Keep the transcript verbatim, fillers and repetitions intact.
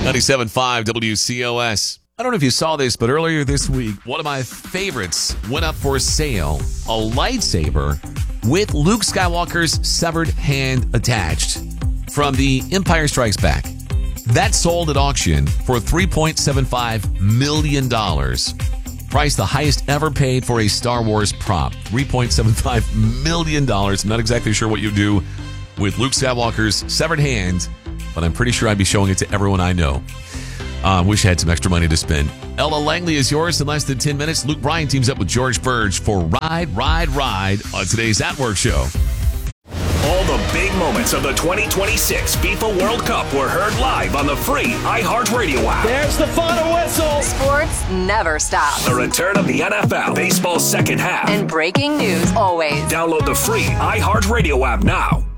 ninety-seven point five W C O S. I don't know if you saw this, but earlier this week, one of my favorites went up for sale. A lightsaber with Luke Skywalker's severed hand attached from The Empire Strikes Back. That sold at auction for three point seven five million dollars. Price the highest ever paid for a Star Wars prop. three point seven five million dollars. I'm not exactly sure what you do with Luke Skywalker's severed hand, but I'm pretty sure I'd be showing it to everyone I know. I uh, wish I had some extra money to spend. Ella Langley is yours in less than ten minutes. Luke Bryan teams up with George Burge for Ride, Ride, Ride on today's At Work Show. All the big moments of the twenty twenty-six FIFA World Cup were heard live on the free iHeartRadio app. There's the final whistle. Sports never stops. The return of the N F L, baseball's second half. And breaking news always. Download the free iHeartRadio app now.